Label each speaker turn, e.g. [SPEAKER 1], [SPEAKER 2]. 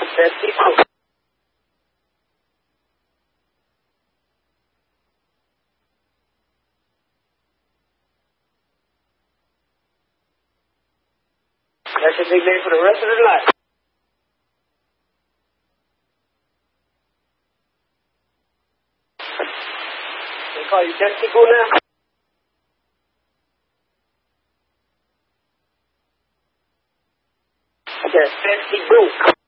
[SPEAKER 1] 52. That's a big day for the rest of his life. They call you Testicle now? Yes, Testicle.